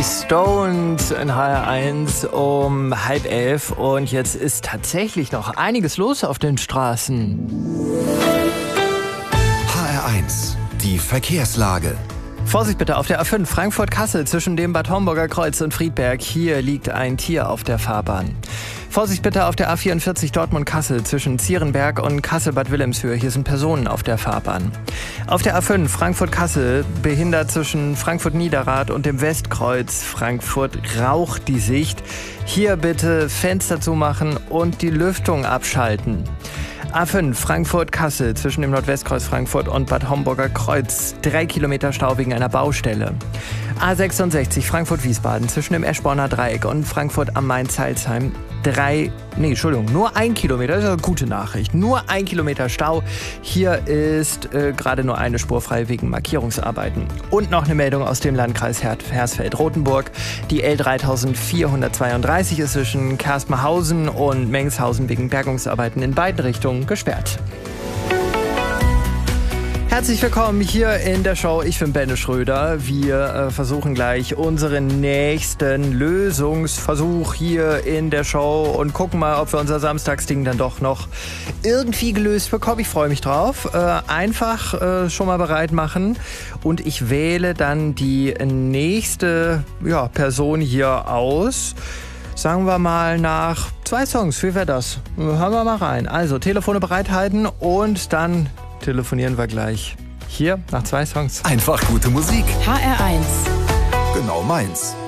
Stones in HR1 um 10:30 und jetzt ist tatsächlich noch einiges los auf den Straßen. HR1, die Verkehrslage. Vorsicht bitte auf der A5 Frankfurt-Kassel zwischen dem Bad Homburger Kreuz und Friedberg. Hier liegt ein Tier auf der Fahrbahn. Vorsicht bitte auf der A44 Dortmund-Kassel zwischen Zierenberg und Kassel-Bad Wilhelmshöhe. Hier sind Personen auf der Fahrbahn. Auf der A5 Frankfurt-Kassel behindert zwischen Frankfurt-Niederrad und dem Westkreuz Frankfurt raucht die Sicht. Hier bitte Fenster zumachen und die Lüftung abschalten. A5 Frankfurt-Kassel zwischen dem Nordwestkreuz Frankfurt und Bad Homburger Kreuz. 3 Kilometer Stau wegen einer Baustelle. A66 Frankfurt-Wiesbaden zwischen dem Eschborner Dreieck und Frankfurt am Main-Zeilsheim. Nur 1 Kilometer, das ist eine gute Nachricht. Nur 1 Kilometer Stau. Hier ist gerade nur eine Spur frei wegen Markierungsarbeiten. Und noch eine Meldung aus dem Landkreis Hersfeld-Rotenburg. Die L3432 ist zwischen Kerstmerhausen und Mengshausen wegen Bergungsarbeiten in beiden Richtungen gesperrt. Herzlich willkommen hier in der Show. Ich bin Benne Schröder. Wir versuchen gleich unseren nächsten Lösungsversuch hier in der Show und gucken mal, ob wir unser Samstagsding dann doch noch irgendwie gelöst bekommen. Ich freue mich drauf. Einfach schon mal bereit machen und ich wähle dann die nächste Person hier aus. Sagen wir mal nach 2 Songs. Wie wäre das? Hören wir mal rein. Also Telefone bereithalten und dann telefonieren wir gleich. Hier nach 2 Songs. Einfach gute Musik. HR1. Genau meins.